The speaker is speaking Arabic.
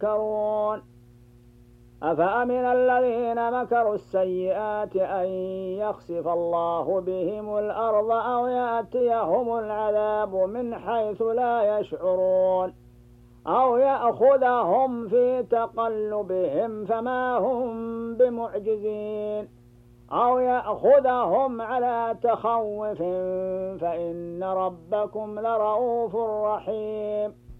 يتفكرون أفأمن الذين مكروا السيئات أن يخسف الله بهم الأرض أو يأتيهم العذاب من حيث لا يشعرون أو يأخذهم في تقلبهم فما هم بمعجزين أو يأخذهم على تخوف فإن ربكم لرؤوف رحيم